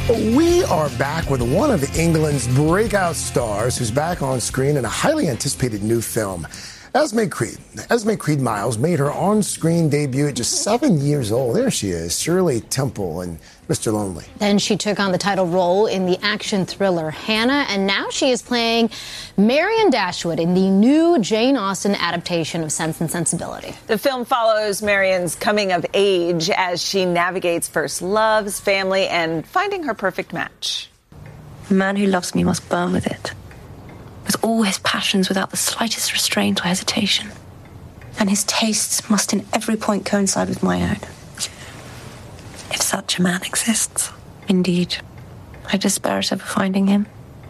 We are back with one of England's breakout stars who's back on screen in a highly anticipated new film. Esme Creed. Esme Creed Miles made her on-screen debut at just 7 years old. There she is, Shirley Temple and Mr. Lonely. Then she took on the title role in the action thriller Hannah, and now she is playing Marian Dashwood in the new Jane Austen adaptation of Sense and Sensibility. The film follows Marian's coming of age as she navigates first loves, family, and finding her perfect match. The man who loves me must burn with it, with all his passions without the slightest restraint or hesitation. And his tastes must in every point coincide with my own. If such a man exists, indeed, I despair at ever finding him.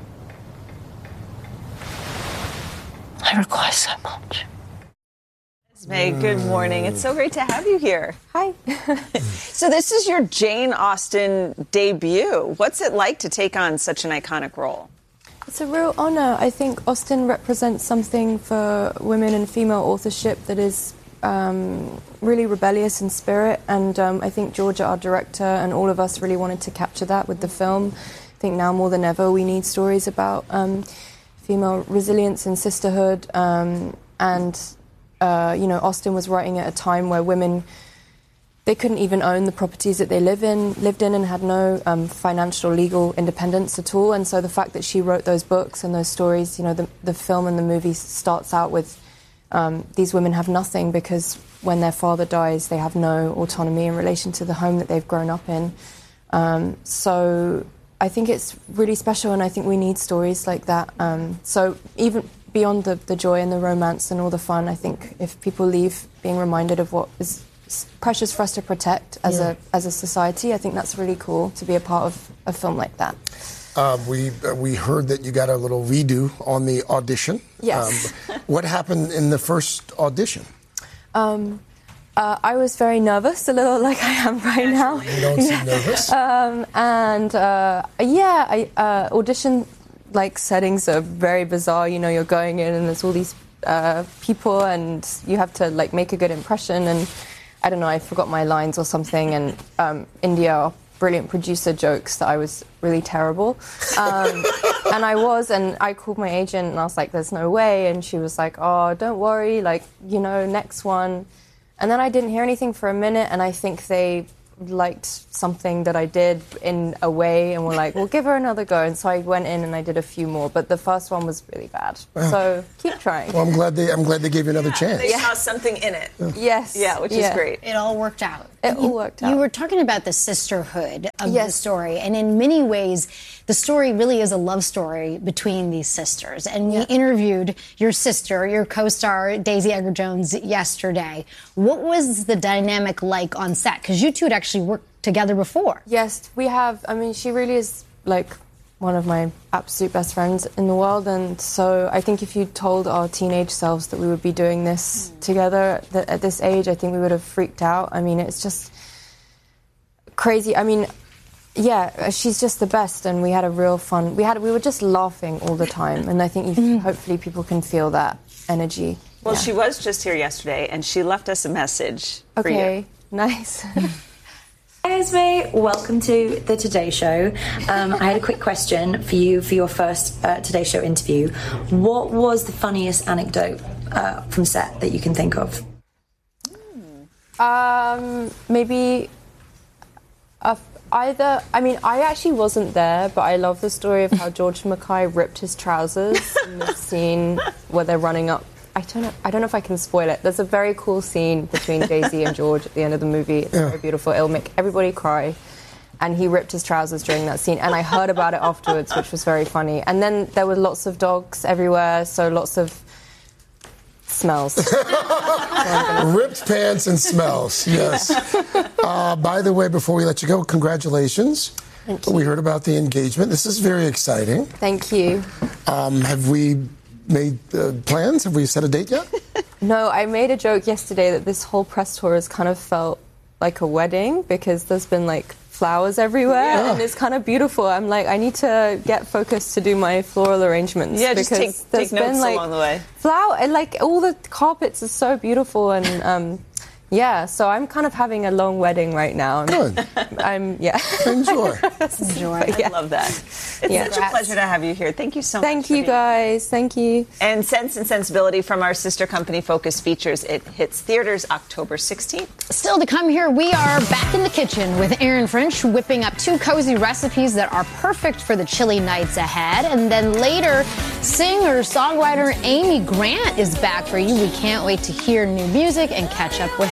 I require so much. Esme, good morning. It's so great to have you here. Hi. So this is your Jane Austen debut. What's it like to take on such an iconic role? It's a real honour. I think Austen represents something for women and female authorship that is really rebellious in spirit, and I think Georgia, our director, and all of us really wanted to capture that with the film. I think now more than ever we need stories about female resilience and sisterhood, and Austen was writing at a time where women, they couldn't even own the properties that they lived in and had no financial, legal independence at all. And so the fact that she wrote those books and those stories, the film and the movie starts out with these women have nothing because when their father dies, they have no autonomy in relation to the home that they've grown up in. So I think it's really special, and I think we need stories like that. So even beyond the joy and the romance and all the fun, I think if people leave being reminded of what is precious for us to protect as a society, I think that's really cool to be a part of a film like that. We heard that you got a little redo on the audition. Yes. What happened in the first audition? I was very nervous, a little like I am right now. You don't seem nervous. Audition settings are very bizarre. You're going in and there's all these people and you have to make a good impression, and I don't know, I forgot my lines or something, and India, our brilliant producer, jokes that I was really terrible. And I called my agent and I was like, there's no way, and she was like, oh, don't worry, next one. And then I didn't hear anything for a minute, and I think they liked something that I did in a way and were like, we'll give her another go. And so I went in and I did a few more, but the first one was really bad. So keep trying. Well, I'm glad they gave you another chance. They saw something in it. Yes. Yeah, which is great. It all worked out. It all worked out. You were talking about the sisterhood of the story, and in many ways, the story really is a love story between these sisters. And we interviewed your sister, your co-star, Daisy Edgar-Jones, yesterday. What was the dynamic like on set? Because you two had actually worked together before. Yes, we have. I mean, she really is one of my absolute best friends in the world, and so I think if you told our teenage selves that we would be doing this together at this age, I think we would have freaked out. I mean, it's just crazy. I mean, she's just the best, and we had a real fun. We were just laughing all the time, and I think hopefully people can feel that energy. Well, she was just here yesterday, and she left us a message for you. Okay, nice. Hi Esme, welcome to the Today Show. I had a quick question for you for your first Today Show interview. What was the funniest anecdote from set that you can think of? Maybe I actually wasn't there, but I love the story of how George Mackay ripped his trousers in the scene where they're running up. I don't know if I can spoil it. There's a very cool scene between Daisy and George at the end of the movie. It's very beautiful. It'll make everybody cry. And he ripped his trousers during that scene. And I heard about it afterwards, which was very funny. And then there were lots of dogs everywhere, so lots of smells. Ripped pants and smells, yes. By the way, before we let you go, congratulations. Thank you. We heard about the engagement. This is very exciting. Thank you. Have we made plans? Have we set a date yet? No, I made a joke yesterday that this whole press tour has kind of felt like a wedding because there's been flowers everywhere and it's kind of beautiful. I'm like, I need to get focused to do my floral arrangements. Yeah, just take notes along the way. Flower, all the carpets are so beautiful, and Yeah, so I'm kind of having a long wedding right now. Good. Enjoy. I love that. It's such a pleasure to have you here. Thank you so much. Thank you, guys. Thank you. And Sense and Sensibility from our sister company Focus Features. It hits theaters October 16th. Still to come here, we are back in the kitchen with Aaron French whipping up 2 cozy recipes that are perfect for the chilly nights ahead. And then later, singer-songwriter Amy Grant is back for you. We can't wait to hear new music and catch up with